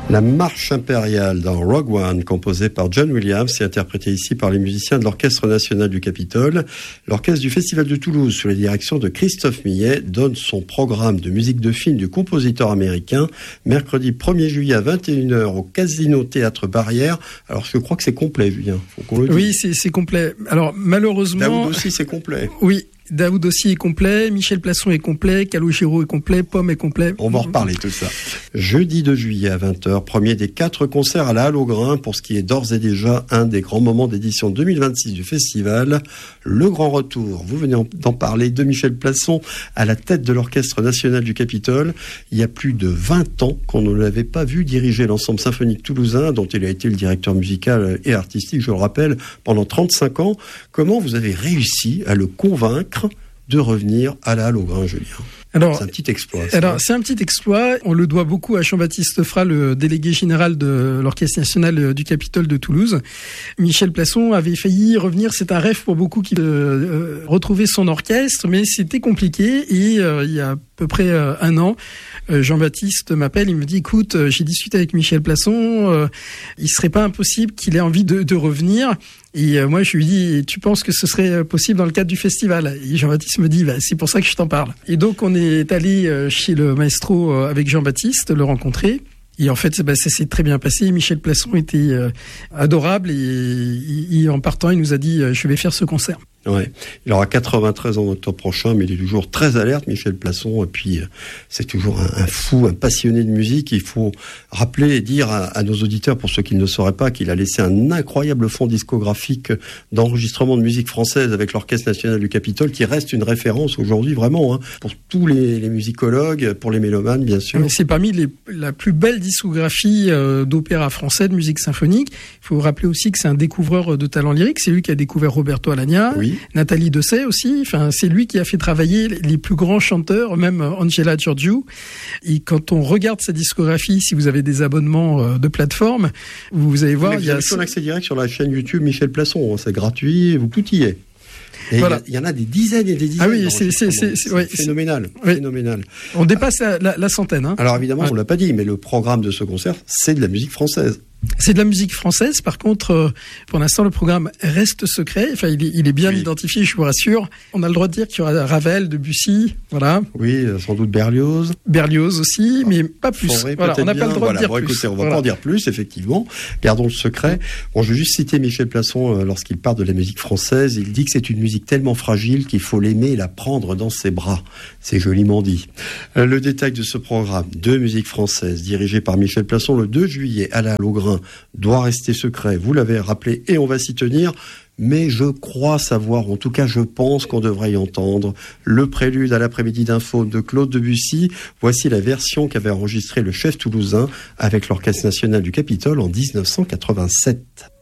La marche impériale dans Rogue One, composée par John Williams et interprétée ici par les musiciens de l'Orchestre national du Capitole. L'Orchestre du Festival de Toulouse, sous la direction de Christophe Millet, donne son programme de musique de film du compositeur américain mercredi 1er juillet à 21h au Casino Théâtre Barrière. Alors je crois que c'est complet, Julien. Faut qu'on le dise. Oui, c'est complet. Alors malheureusement... Daoud aussi, c'est complet. Oui. Daoud aussi est complet, Michel Plasson est complet, Calogero est complet, Pomme est complet. On va en reparler tout ça. Jeudi 2 juillet à 20h, premier des 4 concerts à la Halle aux Grains pour ce qui est d'ores et déjà un des grands moments d'édition 2026 du festival. Le grand retour, vous venez d'en parler, de Michel Plasson à la tête de l'Orchestre national du Capitole. Il y a plus de 20 ans qu'on ne l'avait pas vu diriger l'ensemble symphonique toulousain dont il a été le directeur musical et artistique, je le rappelle, pendant 35 ans. Comment vous avez réussi à le convaincre de revenir à la Halle aux Grains, Julien? Alors, c'est un petit exploit. C'est un petit exploit. On le doit beaucoup à Jean-Baptiste Fra, le délégué général de l'Orchestre national du Capitole de Toulouse. Michel Plasson avait failli revenir. C'est un rêve pour beaucoup qui retrouver son orchestre, mais c'était compliqué. Et il y a à peu près un an, Jean-Baptiste m'appelle, il me dit, écoute, j'ai discuté avec Michel Plasson, il serait pas impossible qu'il ait envie de revenir. Et moi, je lui dis, tu penses que ce serait possible dans le cadre du festival? Et Jean-Baptiste me dit, c'est pour ça que je t'en parle. Et donc, on est allé chez le maestro avec Jean-Baptiste, le rencontrer. Et en fait, ça s'est très bien passé. Michel Plasson était adorable et en partant, il nous a dit, je vais faire ce concert. Ouais. Il aura 93 ans en octobre prochain, mais il est toujours très alerte, Michel Plasson. Et puis, c'est toujours un fou, un passionné de musique. Il faut rappeler et dire à nos auditeurs, pour ceux qui ne le sauraient pas, qu'il a laissé un incroyable fonds discographique d'enregistrement de musique française avec l'Orchestre national du Capitole, qui reste une référence aujourd'hui, vraiment, hein, pour tous les musicologues, pour les mélomanes, bien sûr. C'est parmi la plus belle discographie d'opéra français, de musique symphonique. Il faut rappeler aussi que c'est un découvreur de talent lyrique. C'est lui qui a découvert Roberto Alagna. Oui. Nathalie Dessay aussi, enfin, c'est lui qui a fait travailler les plus grands chanteurs, même Angela Giorgiou. Et quand on regarde sa discographie, si vous avez des abonnements de plateforme, vous allez voir... Il y a un accès direct sur la chaîne YouTube Michel Plasson, c'est gratuit, tout y est. Et voilà. Il y en a des dizaines et des dizaines. Ah oui, c'est phénoménal. Oui. Phénoménal. On dépasse la centaine. Hein. Alors évidemment, on l'a pas dit, mais le programme de ce concert, c'est de la musique française. C'est de la musique française. Par contre, pour l'instant, le programme reste secret. Enfin, il est bien identifié, je vous rassure. On a le droit de dire qu'il y aura Ravel, Debussy, voilà. Oui, sans doute Berlioz. Berlioz aussi, mais pas plus. Voilà, on n'a pas le droit de dire plus. Écoutez, on va pas en dire plus, effectivement. Gardons le secret. Bon, je vais juste citer Michel Plasson lorsqu'il parle de la musique française. Il dit que c'est une musique tellement fragile qu'il faut l'aimer et la prendre dans ses bras. C'est joliment dit. Le détail de ce programme de musique française, dirigé par Michel Plasson le 2 juillet à la Halle aux Grains, doit rester secret, vous l'avez rappelé, et on va s'y tenir, mais je crois savoir, en tout cas je pense qu'on devrait y entendre le prélude à l'après-midi d'un faune de Claude Debussy. Voici la version qu'avait enregistrée le chef toulousain avec l'Orchestre national du Capitole en 1987.